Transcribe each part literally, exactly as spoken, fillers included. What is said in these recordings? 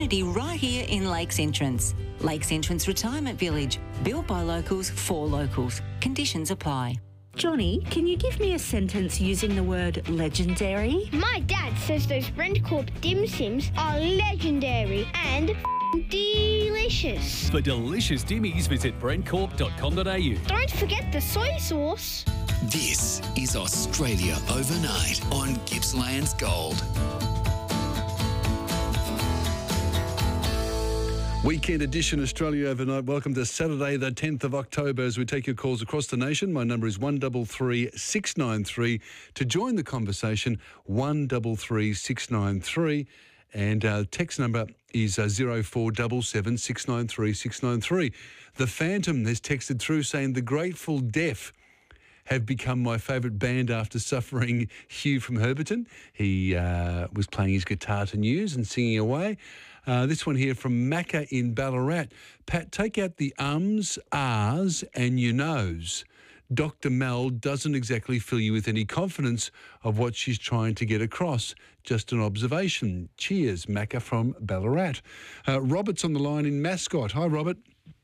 right here in Lakes Entrance. Lakes Entrance Retirement Village, built by locals for locals. Conditions apply. Johnny, can you give me a sentence using the word legendary? My dad says those Brentcorp dim sims are legendary and delicious. For delicious dimmies, visit brentcorp dot com dot a u. Don't forget the soy sauce. This is Australia Overnight on Gippsland's Gold. Weekend edition Australia Overnight. Welcome to Saturday, the tenth of October, as we take your calls across the nation. My number is one three three, six nine three. To join the conversation, one three three, six nine three. And uh, text number is uh, zero four seven seven, six nine three, six nine three. The Phantom has texted through saying the Grateful Deaf have become my favourite band after suffering Hugh from Herberton. He uh, was playing his guitar to news and singing away. Uh, this one here from Macca in Ballarat. Pat, take out the ums, ahs and you knows. Doctor Mel doesn't exactly fill you with any confidence of what she's trying to get across. Just an observation. Cheers, Macca from Ballarat. Uh, Robert's on the line in Mascot. Hi, Robert.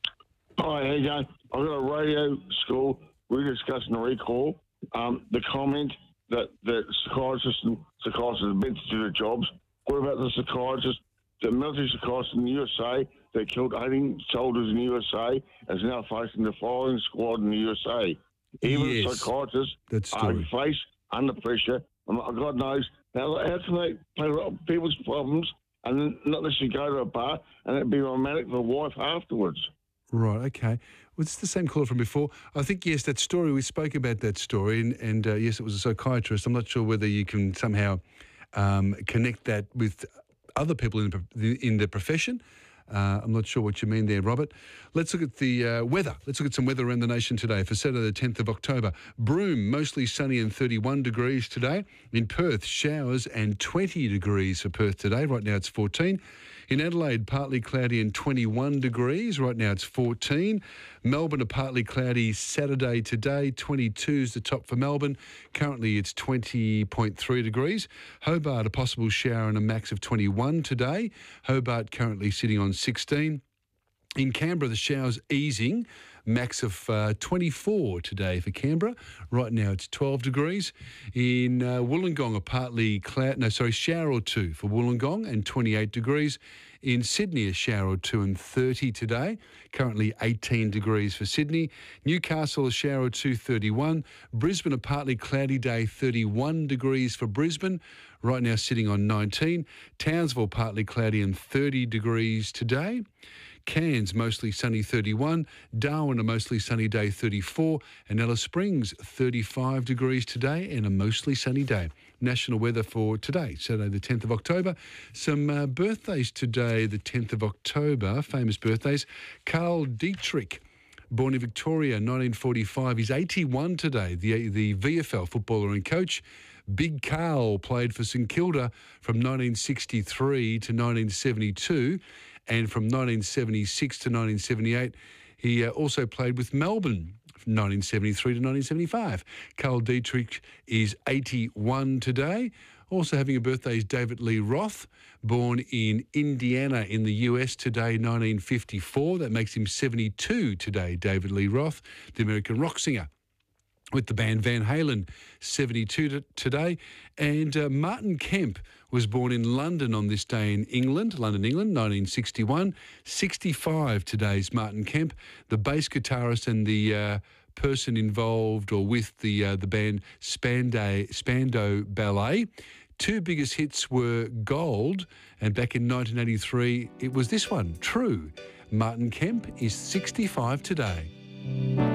Hi, how you going? I've got a radio school. We're discussing the recall. Um, the comment that the psychiatrists and psychiatrists have been to do their jobs. What about the psychiatrists, the military psychiatrists in the U S A that killed eighteen soldiers in the U S A is now facing the firing squad in the U S A? Even Yes, psychiatrists that's are true. faced under pressure. And God knows, how, how can they play people's problems and then not necessarily go to a bar and it'd be romantic for the wife afterwards? Right, okay. Well, it's the same caller from before. I think, yes, that story, we spoke about that story, and, and uh, yes, it was a psychiatrist. I'm not sure whether you can somehow um, connect that with other people in the, in the profession. Uh, I'm not sure what you mean there, Robert. Let's look at the uh, weather. Let's look at some weather around the nation today for Saturday the tenth of October. Broome, mostly sunny and thirty-one degrees today. In Perth, showers and twenty degrees for Perth today. Right now it's fourteen. In Adelaide, partly cloudy and twenty-one degrees. Right now it's fourteen. Melbourne, a partly cloudy Saturday today. twenty-two is the top for Melbourne. Currently it's twenty point three degrees. Hobart, a possible shower and a max of twenty-one today. Hobart currently sitting on sixteen. In Canberra, the showers easing. Max of uh, twenty-four today for Canberra. Right now it's twelve degrees. In uh, Wollongong, a partly cloud, no, sorry, shower or two for Wollongong and twenty-eight degrees. In Sydney, a shower or two and thirty today. Currently eighteen degrees for Sydney. Newcastle, a shower or two, thirty-one. Brisbane, a partly cloudy day, thirty-one degrees for Brisbane. Right now sitting on nineteen. Townsville, partly cloudy and thirty degrees today. Cairns, mostly sunny, thirty-one. Darwin, a mostly sunny day, thirty-four. And Alice Springs, thirty-five degrees today and a mostly sunny day. National weather for today, Saturday the tenth of October. Some uh, birthdays today, the tenth of October, famous birthdays. Carl Dietrich, born in Victoria, nineteen forty-five. He's eighty-one today, the, the V F L footballer and coach. Big Carl played for St Kilda from nineteen sixty-three to nineteen seventy-two. And from nineteen seventy-six to nineteen seventy-eight, he uh, also played with Melbourne from nineteen seventy-three to nineteen seventy-five. Carl Dietrich is eighty-one today. Also having a birthday is David Lee Roth, born in Indiana in the U S today, nineteen fifty-four. That makes him seventy-two today, David Lee Roth, the American rock singer. With the band Van Halen, seventy-two to today. And uh, Martin Kemp was born in London on this day in England, London, England, nineteen sixty-one. sixty-five today's Martin Kemp, the bass guitarist and the uh, person involved or with the uh, the band Spandau, Spandau Ballet. Two biggest hits were Gold, and back in nineteen eighty-three, it was this one, True. Martin Kemp is sixty-five today.